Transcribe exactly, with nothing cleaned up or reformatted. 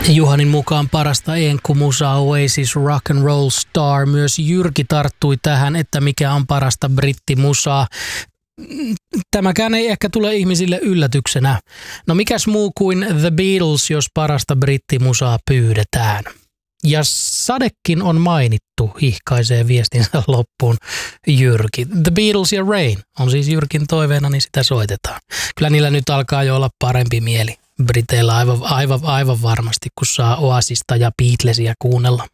Juhanin mukaan parasta enkkumusaa Oasis Rock and Roll Star. Myös Jyrki tarttui tähän, että mikä on parasta brittimusaa. Tämäkään ei ehkä tule ihmisille yllätyksenä. No mikäs muu kuin The Beatles, jos parasta brittimusaa pyydetään? Ja sadekin on mainittu, hihkaisee viestinsä loppuun Jyrki. The Beatles ja Rain on siis Jyrkin toiveena, niin sitä soitetaan. Kyllä niillä nyt alkaa jo olla parempi mieli Briteillä aivan, aivan, aivan varmasti, kun saa Oasista ja Beatlesia kuunnella.